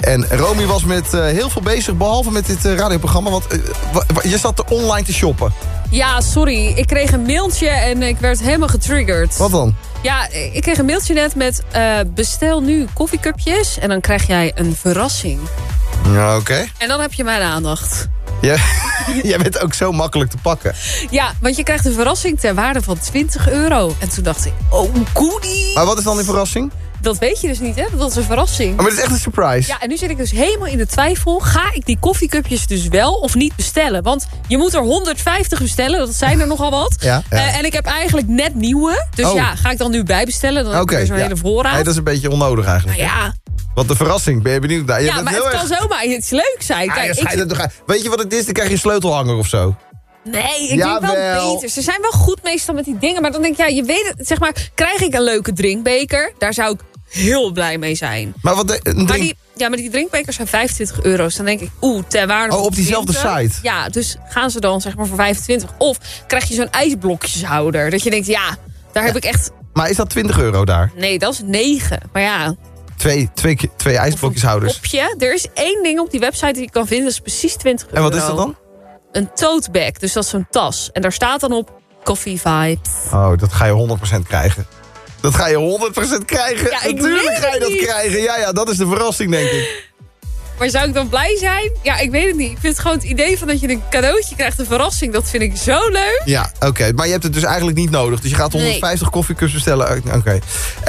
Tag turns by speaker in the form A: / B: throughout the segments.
A: En Romy was met heel veel bezig, behalve met dit radioprogramma. Want je zat er online te shoppen.
B: Ja, sorry. Ik kreeg een mailtje en ik werd helemaal getriggerd.
A: Wat dan?
B: Ja, ik kreeg een mailtje net met... bestel nu koffiecupjes en dan krijg jij een verrassing.
A: Ja, oké.
B: En dan heb je mijn aandacht.
A: Ja, jij bent ook zo makkelijk te pakken.
B: Ja, want je krijgt een verrassing ter waarde van €20. En toen dacht ik, oh, goodie.
A: Maar wat is dan die verrassing?
B: Dat weet je dus niet, hè? Dat is een verrassing.
A: Oh, maar het is echt een surprise.
B: Ja, en nu zit ik dus helemaal in de twijfel. Ga ik die koffiecupjes dus wel of niet bestellen? Want je moet er 150 bestellen. Dat zijn er nogal wat.
A: Ja.
B: En ik heb eigenlijk net nieuwe. Dus ga ik dan nu bijbestellen? Dan heb ik weer zo'n hele voorraad.
A: Nee, dat is een beetje onnodig eigenlijk.
B: Nou ja.
A: Want de verrassing, ben je benieuwd naar?
B: Ja, maar het kan zomaar iets leuks zijn. Kijk,
A: weet je wat het is? Dan krijg je een sleutelhanger of zo.
B: Nee, ik denk wel beter. Ze zijn wel goed meestal met die dingen. Maar dan denk ik, je weet het. Zeg maar, krijg ik een leuke drinkbeker? Daar zou ik heel blij mee zijn.
A: Maar wat
B: maar die drinkbekers zijn €25. Dan denk ik, ter waarde van
A: op diezelfde
B: 20.
A: site?
B: Ja, dus gaan ze dan zeg maar voor 25. Of krijg je zo'n ijsblokjeshouder. Dat je denkt, daar heb ik echt...
A: Maar is dat €20 daar?
B: Nee, dat is 9. Maar ja...
A: Twee ijsblokjeshouders.
B: Kopje. Er is één ding op die website die je kan vinden. Dat is precies €20.
A: En wat is dat dan?
B: Een tote bag. Dus dat is zo'n tas. En daar staat dan op Coffee Vibes.
A: Oh, dat ga je 100% krijgen. Dat ga je 100% krijgen.
B: Ja,
A: natuurlijk ga je dat krijgen. Ja, dat is de verrassing, denk ik.
B: Maar zou ik dan blij zijn? Ja, ik weet het niet. Ik vind het gewoon het idee van dat je een cadeautje krijgt, een verrassing. Dat vind ik zo leuk.
A: Ja, oké. Maar je hebt het dus eigenlijk niet nodig. Dus je gaat 150 koffiecups bestellen. Oké.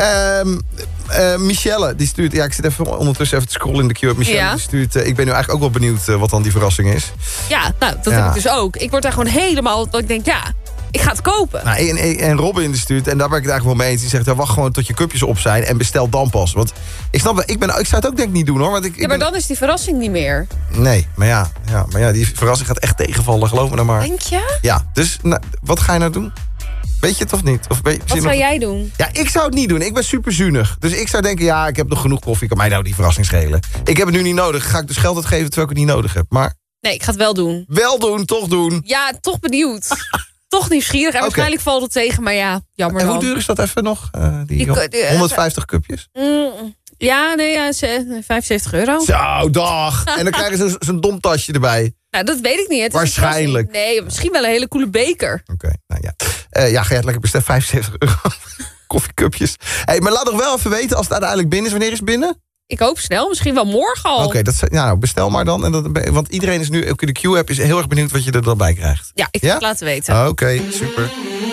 A: Michelle, die stuurt... Ja, ik zit even ondertussen even te scrollen in de queue. Michelle, die stuurt... ik ben nu eigenlijk ook wel benieuwd wat dan die verrassing is.
B: Ja, nou, dat heb ik dus ook. Ik word daar gewoon helemaal... Dat ik denk, ik ga het kopen.
A: Nou, en Robin die stuurt, en daar ben ik het eigenlijk wel mee eens. Die zegt, wacht gewoon tot je cupjes op zijn en bestel dan pas. Want ik snap, ik zou het ook denk ik niet doen, hoor. Want
B: maar dan is die verrassing niet meer.
A: Nee, maar ja, die verrassing gaat echt tegenvallen, geloof me dan maar.
B: Denk je?
A: Ja, dus wat ga je nou doen? Weet je het of niet? Of
B: wat zou jij doen?
A: Ja, ik zou het niet doen. Ik ben super zuinig. Dus ik zou denken, ik heb nog genoeg koffie. Kan mij nou die verrassing schelen. Ik heb het nu niet nodig. Ga ik dus geld uitgeven terwijl ik het niet nodig heb. Maar...
B: Nee, ik ga het wel doen.
A: Wel doen, toch doen.
B: Ja, toch benieuwd. Toch nieuwsgierig. En waarschijnlijk valt het tegen, maar jammer.
A: En hoe duur is dat even nog? Die 150 cupjes?
B: Ja, nee, €75.
A: Zo, dag. En dan krijgen ze zo'n dom tasje erbij.
B: Nou, dat weet ik niet. Het
A: waarschijnlijk.
B: Nee, misschien wel een hele coole beker.
A: Oké, nou ja. Ga je het lekker bestellen? €75. Koffiecupjes. Hey, maar laat nog wel even weten als het uiteindelijk binnen is. Wanneer is het binnen?
B: Ik hoop snel, misschien wel morgen al.
A: Oké, bestel maar dan. Want iedereen is nu, ook in de Q-app, is heel erg benieuwd wat je er dan bij krijgt.
B: Ja, ik ga het laten weten.
A: Oké, super.